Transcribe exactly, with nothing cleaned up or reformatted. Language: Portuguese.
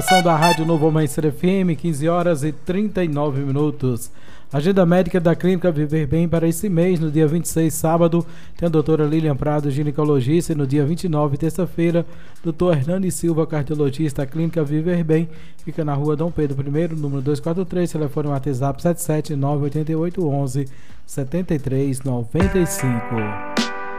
Da Rádio Novo Amanhecer F M, quinze horas e trinta e nove minutos. Agenda médica da Clínica Viver Bem para esse mês, no dia vinte e seis, sábado, tem a doutora Lilian Prado, ginecologista, e no dia vinte e nove, terça-feira, doutor Hernani Silva, cardiologista. A Clínica Viver Bem fica na rua Dom Pedro I, número duzentos e quarenta e três, telefone WhatsApp sete sete nove oito oito um um sete três nove cinco.